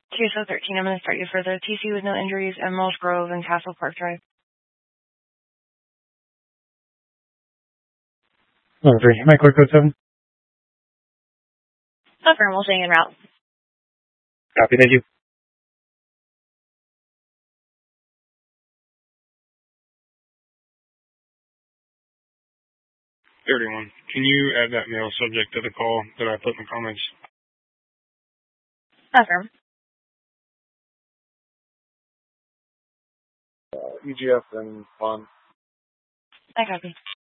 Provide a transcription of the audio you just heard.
TSO 13, I'm going to start you for the TC with no injuries, Emerald Grove and Castle Park Drive. 3, Mike, code 7. Confirm, we'll staying en route. Copy, thank you. Can you add that male subject to the call that I put in the comments? Confirm. EGF and Bond. I copy.